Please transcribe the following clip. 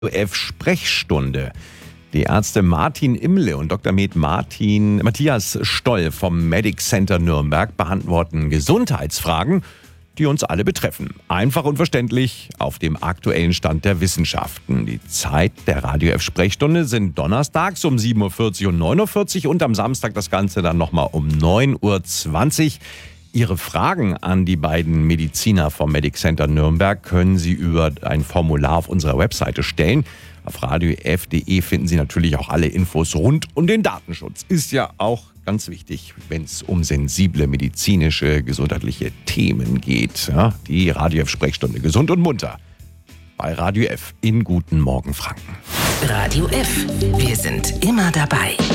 F-Sprechstunde. Die Ärzte Martin Imle und Dr. Med. Matthias Stoll vom Medic Center Nürnberg beantworten Gesundheitsfragen, die uns alle betreffen. Einfach und verständlich auf dem aktuellen Stand der Wissenschaften. Die Zeit der Radio F-Sprechstunde sind donnerstags um 7.40 und 9.40 Uhr und am Samstag das Ganze dann nochmal um 9.20 Uhr. Ihre Fragen an die beiden Mediziner vom Medic Center Nürnberg können Sie über ein Formular auf unserer Webseite stellen. Auf radiof.de finden Sie natürlich auch alle Infos rund um den Datenschutz. Ist ja auch ganz wichtig, wenn es um sensible medizinische, gesundheitliche Themen geht. Ja, die Radio F-Sprechstunde gesund und munter bei Radio F in Guten Morgen Franken. Radio F. Wir sind immer dabei.